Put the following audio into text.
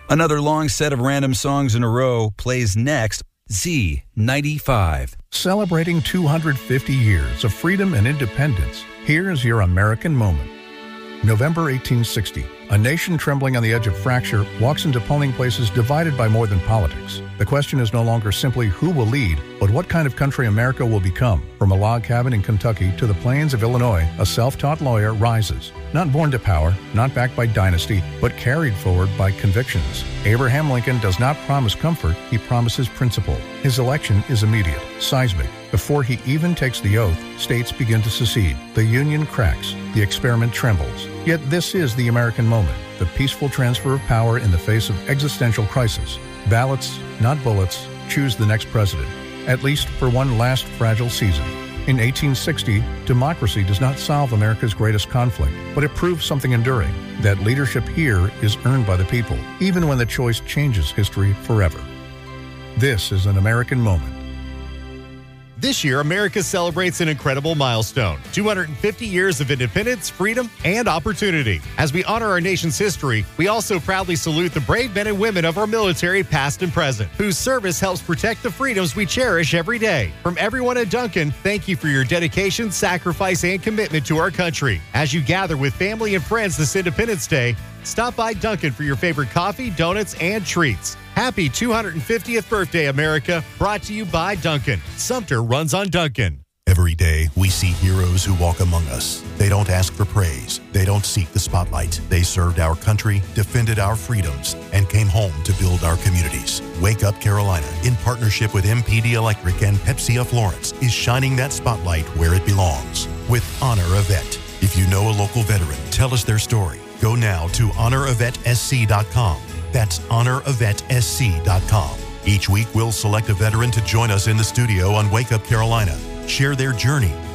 Another long set of random songs in a row plays next. Z95. Celebrating 250 years of freedom and independence, here's your American moment. November 1860. A nation trembling on the edge of fracture walks into polling places divided by more than politics. The question is no longer simply who will lead, but what kind of country America will become. From a log cabin in Kentucky to the plains of Illinois, a self-taught lawyer rises. Not born to power, not backed by dynasty, but carried forward by convictions. Abraham Lincoln does not promise comfort, he promises principle. His election is immediate, seismic. Before he even takes the oath, states begin to secede. The Union cracks. The experiment trembles. Yet this is the American moment, the peaceful transfer of power in the face of existential crisis. Ballots, not bullets, choose the next president, at least for one last fragile season. In 1860, democracy does not solve America's greatest conflict, but it proves something enduring, that leadership here is earned by the people, even when the choice changes history forever. This is an American moment. This year, America celebrates an incredible milestone, 250 years of independence, freedom, and opportunity. As we honor our nation's history, we also proudly salute the brave men and women of our military, past and present, whose service helps protect the freedoms we cherish every day. From everyone at Dunkin', thank you for your dedication, sacrifice, and commitment to our country. As you gather with family and friends this Independence Day, stop by Dunkin' for your favorite coffee, donuts, and treats. Happy 250th birthday, America. Brought to you by Dunkin'. Sumter runs on Dunkin'. Every day, we see heroes who walk among us. They don't ask for praise. They don't seek the spotlight. They served our country, defended our freedoms, and came home to build our communities. Wake Up Carolina, in partnership with MPD Electric and Pepsi of Florence, is shining that spotlight where it belongs with Honor a Vet. If you know a local veteran, tell us their story. Go now to honoravetSC.com. That's honoravetSC.com. Each week, we'll select a veteran to join us in the studio on Wake Up Carolina. Share their journey,